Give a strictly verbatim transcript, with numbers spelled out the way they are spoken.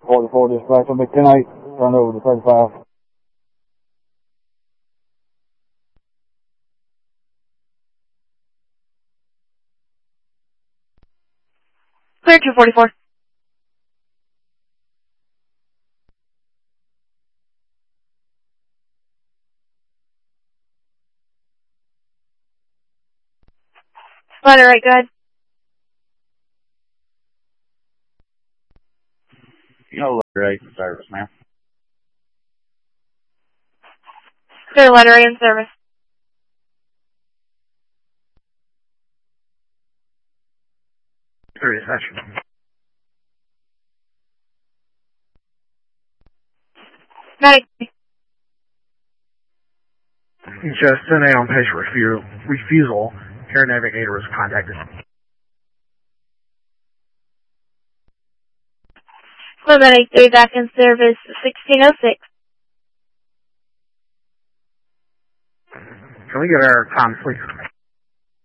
forty-four dispatch, I'll be ten eight, turn over to thirty-five. Clear two forty-four. Letter right, go ahead. No letter eight in service, ma'am. Clear letter A in service. Clear dispatch. Medic. Just an A on patient refusal. refusal. Air navigator was contacted. Clear medic three back in service sixteen oh six. Can we get our time, please?